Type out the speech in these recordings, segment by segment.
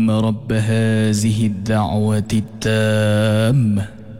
اللهم رب هذه الدعوة التامة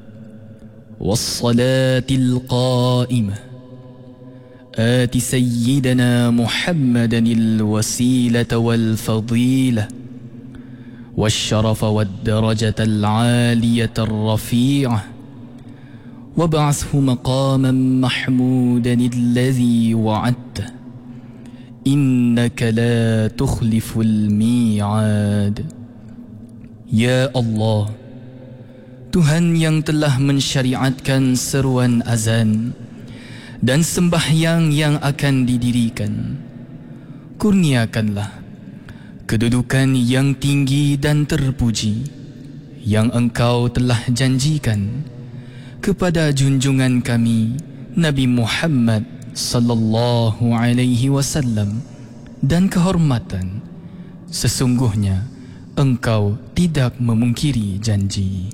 والصلاة القائمة آت سيدنا محمدا الوسيلة والفضيلة والشرف والدرجة العالية الرفيعة وابعثه مقاما محمودا الذي وعدته إنك لا تخلف الميعاد. Ya Allah, Tuhan yang telah mensyariatkan seruan azan dan sembahyang yang akan didirikan, kurniakanlah kedudukan yang tinggi dan terpuji yang Engkau telah janjikan kepada junjungan kami Nabi Muhammad sallallahu alaihi wasallam, dan kehormatan. Sesungguhnya Engkau tidak memungkiri janji.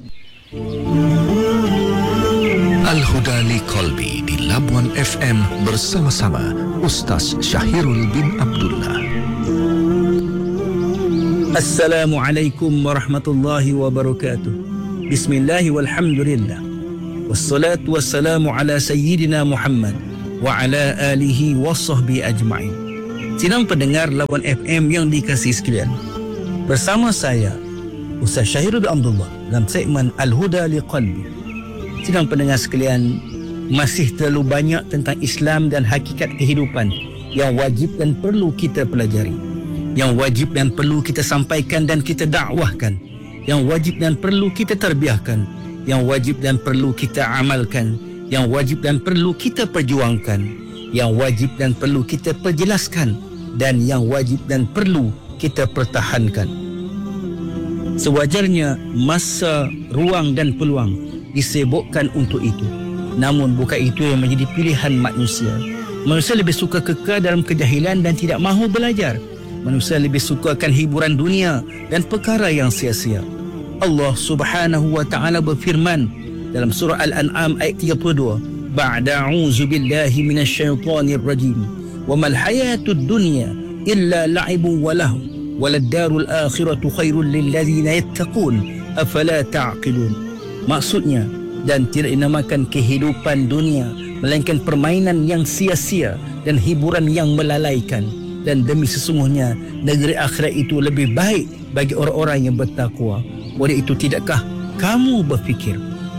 Al-Huda li Qalbi di Labuan FM bersama-sama Ustaz Syahirul bin Abdullah. Assalamualaikum warahmatullahi wabarakatuh. Bismillah walhamdulillah. Wassalatu wassalamu ala sayyidina Muhammad wa ala alihi wa sahbihi ajma'in. Sidang pendengar Labuan FM yang dikasihi sekalian, bersama saya Ustaz Syahirul bin Abdullah dalam segmen Al-Huda li Qalbi. Sidang pendengar sekalian, masih terlalu banyak tentang Islam dan hakikat kehidupan yang wajib dan perlu kita pelajari, yang wajib dan perlu kita sampaikan dan kita dakwahkan, yang wajib dan perlu kita terbiahkan, yang wajib dan perlu kita amalkan, yang wajib dan perlu kita perjuangkan, yang wajib dan perlu kita perjelaskan, dan yang wajib dan perlu kita pertahankan. Sewajarnya masa, ruang dan peluang disibukkan untuk itu. Namun bukan itu yang menjadi pilihan manusia. Manusia lebih suka kekal dalam kejahilan dan tidak mahu belajar. Manusia lebih suka akan hiburan dunia dan perkara yang sia-sia. Allah Subhanahu wa taala berfirman dalam surah Al-An'am ayat 32, ba'da a'udzu billahi minasyaitonir rajim, wa mal hayatud dunya illa la'ibun wa lahu walad-darul akhiratu khairul lil ladzina yattaqun afala ta'qilun. Maksudnya, dan tidak dinamakan kehidupan dunia melainkan permainan yang sia-sia dan hiburan yang melalaikan, dan demi sesungguhnya negeri akhirat itu lebih baik bagi orang-orang yang bertakwa. Oleh itu, tidakkah kamu berfikir?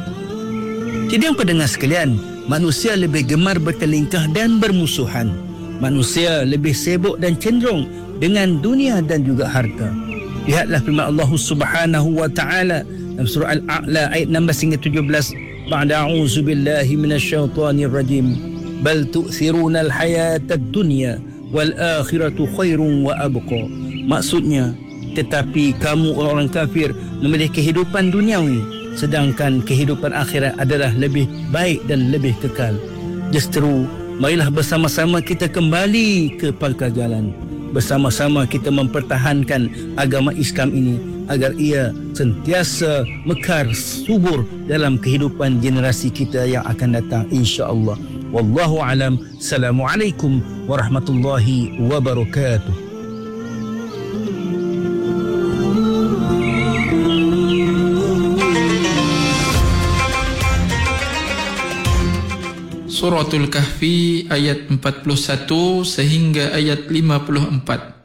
Jadi yang pendengar sekalian, manusia lebih gemar bertelingkah dan bermusuhan. Manusia lebih sibuk dan cenderung dengan dunia dan juga harta. Lihatlah firman Allah Subhanahu wa taala dalam surah Al-A'la ayat 16 hingga 17, ba'da a'udzu billahi minasyaitonir rajim, bal tu'thiruna al-hayatad dunya wal akhiratu khairun wa abqa. Maksudnya, tetapi kamu orang kafir memilih kehidupan duniawi, sedangkan kehidupan akhirat adalah lebih baik dan lebih kekal. Justru, marilah bersama-sama kita kembali ke pangkal jalan. Bersama-sama kita mempertahankan agama Islam ini agar ia sentiasa mekar subur dalam kehidupan generasi kita yang akan datang, insya-Allah. Wallahu alam. Assalamualaikum warahmatullahi wabarakatuh. Suratul Kahfi ayat 41 sehingga ayat 54.